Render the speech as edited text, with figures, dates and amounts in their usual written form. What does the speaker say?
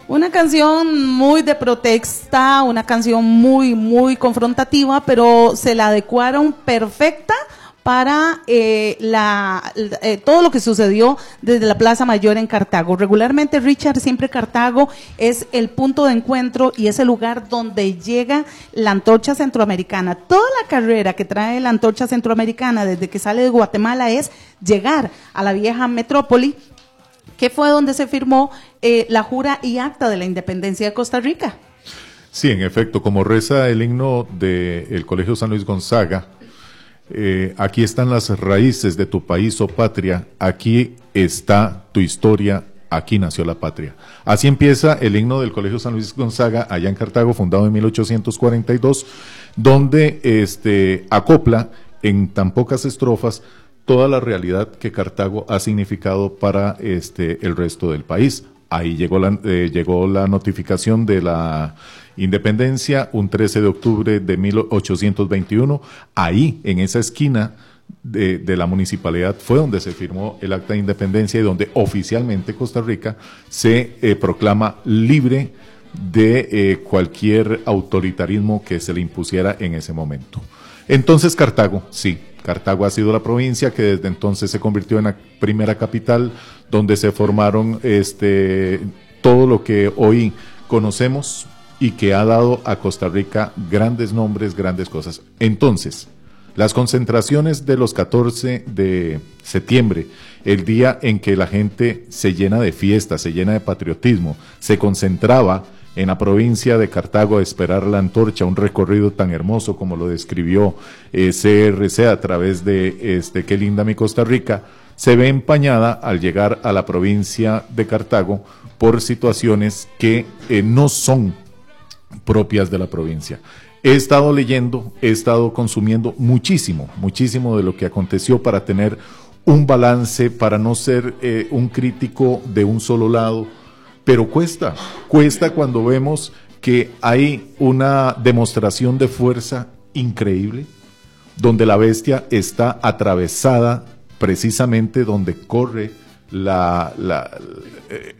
Una canción muy de protesta, una canción muy confrontativa, pero se la adecuaron perfecta para todo lo que sucedió desde la Plaza Mayor en Cartago. Regularmente, Richard, siempre Cartago es el punto de encuentro y es el lugar donde llega la antorcha centroamericana. Toda la carrera que trae la antorcha centroamericana desde que sale de Guatemala es llegar a la vieja metrópoli, que fue donde se firmó la jura y acta de la independencia de Costa Rica. Sí, en efecto, como reza el himno del Colegio San Luis Gonzaga, aquí están las raíces de tu país, oh patria, aquí está tu historia, aquí nació la patria. Así empieza el himno del Colegio San Luis Gonzaga, allá en Cartago, fundado en 1842, donde acopla en tan pocas estrofas toda la realidad que Cartago ha significado para el resto del país. Ahí llegó la notificación de la independencia un 13 de octubre de 1821. Ahí, en esa esquina de la municipalidad, fue donde se firmó el acta de independencia y donde oficialmente Costa Rica se proclama libre de cualquier autoritarismo que se le impusiera en ese momento. Entonces Cartago, sí, Cartago ha sido la provincia que desde entonces se convirtió en la primera capital donde se formaron todo lo que hoy conocemos y que ha dado a Costa Rica grandes nombres, grandes cosas. Entonces, las concentraciones de los 14 de septiembre, el día en que la gente se llena de fiesta, se llena de patriotismo, se concentraba en la provincia de Cartago a esperar la antorcha, un recorrido tan hermoso como lo describió CRC a través de Qué linda mi Costa Rica, se ve empañada al llegar a la provincia de Cartago por situaciones que no son propias de la provincia. He estado leyendo, he estado consumiendo muchísimo de lo que aconteció para tener un balance, para no ser un crítico de un solo lado, pero cuesta cuando vemos que hay una demostración de fuerza increíble, donde la bestia está atravesada precisamente donde corre